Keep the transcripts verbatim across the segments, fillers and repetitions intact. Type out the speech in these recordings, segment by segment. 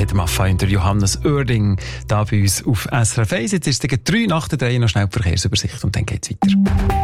Peter Maffay und der Johannes Oerding da bei uns auf S R F eins. Jetzt ist es gegen drei nach der drei noch schnell die Verkehrsübersicht und dann geht's weiter.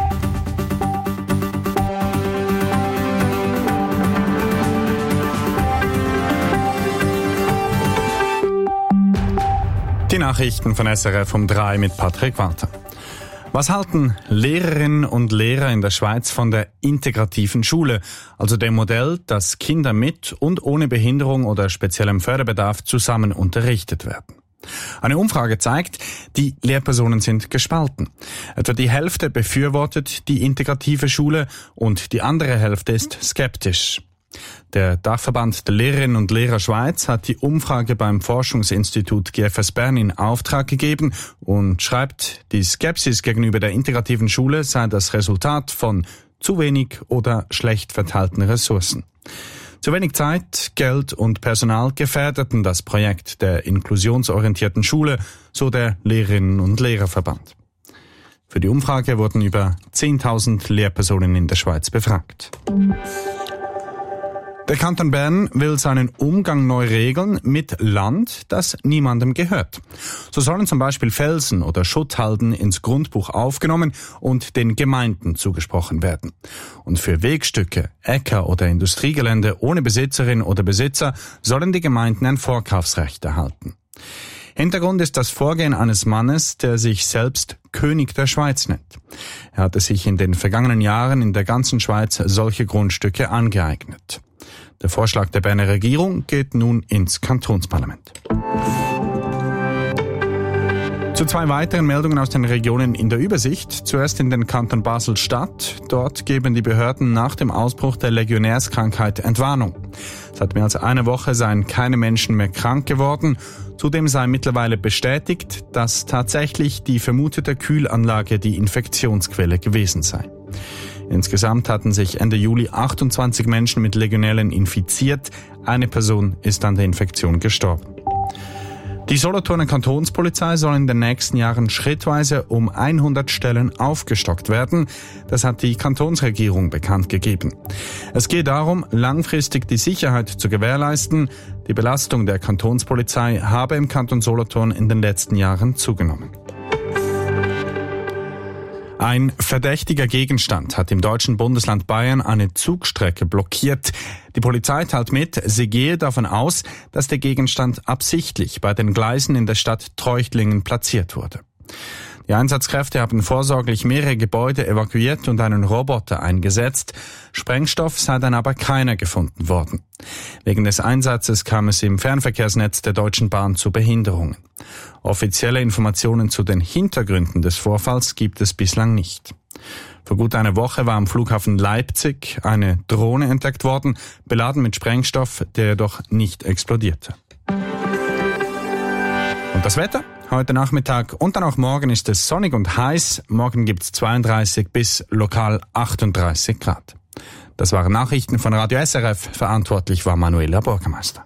Die Nachrichten von S R F um drei mit Patrick Walter. Was halten Lehrerinnen und Lehrer in der Schweiz von der integrativen Schule, also dem Modell, dass Kinder mit und ohne Behinderung oder speziellem Förderbedarf zusammen unterrichtet werden? Eine Umfrage zeigt, die Lehrpersonen sind gespalten. Etwa die Hälfte befürwortet die integrative Schule und die andere Hälfte ist skeptisch. Der Dachverband der Lehrerinnen und Lehrer Schweiz hat die Umfrage beim Forschungsinstitut G F S Bern in Auftrag gegeben und schreibt, die Skepsis gegenüber der integrativen Schule sei das Resultat von zu wenig oder schlecht verteilten Ressourcen. Zu wenig Zeit, Geld und Personal gefährdeten das Projekt der inklusionsorientierten Schule, so der Lehrerinnen und Lehrerverband. Für die Umfrage wurden über zehntausend Lehrpersonen in der Schweiz befragt. Der Kanton Bern will seinen Umgang neu regeln mit Land, das niemandem gehört. So sollen zum Beispiel Felsen oder Schutthalden ins Grundbuch aufgenommen und den Gemeinden zugesprochen werden. Und für Wegstücke, Äcker oder Industriegelände ohne Besitzerin oder Besitzer sollen die Gemeinden ein Vorkaufsrecht erhalten. Hintergrund ist das Vorgehen eines Mannes, der sich selbst König der Schweiz nennt. Er hatte sich in den vergangenen Jahren in der ganzen Schweiz solche Grundstücke angeeignet. Der Vorschlag der Berner Regierung geht nun ins Kantonsparlament. Zu zwei weiteren Meldungen aus den Regionen in der Übersicht. Zuerst in den Kanton Basel-Stadt. Dort geben die Behörden nach dem Ausbruch der Legionärskrankheit Entwarnung. Seit mehr als einer Woche seien keine Menschen mehr krank geworden. Zudem sei mittlerweile bestätigt, dass tatsächlich die vermutete Kühlanlage die Infektionsquelle gewesen sei. Insgesamt hatten sich Ende Juli achtundzwanzig Menschen mit Legionellen infiziert. Eine Person ist an der Infektion gestorben. Die Solothurner Kantonspolizei soll in den nächsten Jahren schrittweise um hundert Stellen aufgestockt werden. Das hat die Kantonsregierung bekannt gegeben. Es geht darum, langfristig die Sicherheit zu gewährleisten. Die Belastung der Kantonspolizei habe im Kanton Solothurn in den letzten Jahren zugenommen. Ein verdächtiger Gegenstand hat im deutschen Bundesland Bayern eine Zugstrecke blockiert. Die Polizei teilt mit, sie gehe davon aus, dass der Gegenstand absichtlich bei den Gleisen in der Stadt Treuchtlingen platziert wurde. Die Einsatzkräfte haben vorsorglich mehrere Gebäude evakuiert und einen Roboter eingesetzt. Sprengstoff sei dann aber keiner gefunden worden. Wegen des Einsatzes kam es im Fernverkehrsnetz der Deutschen Bahn zu Behinderungen. Offizielle Informationen zu den Hintergründen des Vorfalls gibt es bislang nicht. Vor gut einer Woche war am Flughafen Leipzig eine Drohne entdeckt worden, beladen mit Sprengstoff, der jedoch nicht explodierte. Und das Wetter? Heute Nachmittag und dann auch morgen ist es sonnig und heiß. Morgen gibt's zweiunddreißig bis lokal achtunddreißig Grad. Das waren Nachrichten von Radio S R F. Verantwortlich war Manuela Bürgermeister.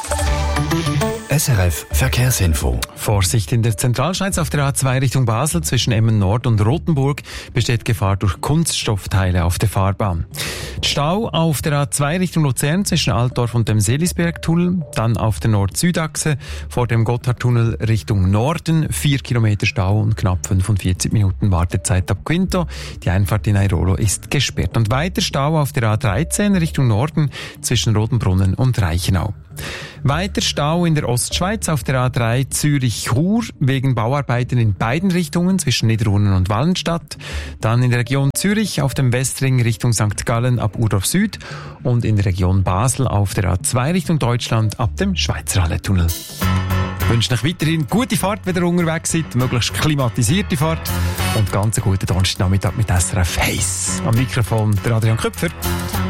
S R F Verkehrsinfo. Vorsicht in der Zentralschweiz auf der A zwei Richtung Basel zwischen Emmen Nord und Rothenburg besteht Gefahr durch Kunststoffteile auf der Fahrbahn. Stau auf der A zwei Richtung Luzern zwischen Altdorf und dem Seelisbergtunnel, dann auf der Nord-Süd-Achse vor dem Gotthardtunnel Richtung Norden, vier Kilometer Stau und knapp fünfundvierzig Minuten Wartezeit ab Quinto. Die Einfahrt in Airolo ist gesperrt. Und weiter Stau auf der A dreizehn Richtung Norden zwischen Rodenbrunnen und Reichenau. Weiter Stau in der Ostschweiz auf der A drei Zürich-Chur wegen Bauarbeiten in beiden Richtungen zwischen Niederurnen und Wallenstadt. Dann in der Region Zürich auf dem Westring Richtung Sankt Gallen ab Urdorf Süd und in der Region Basel auf der A zwei Richtung Deutschland ab dem Schweizerhalle-Tunnel. Ich wünsche euch weiterhin gute Fahrt, wenn ihr unterwegs seid, möglichst klimatisierte Fahrt und ganz einen guten Donnerstagnachmittag mit S R F eins. Am Mikrofon der Adrian Köpfer.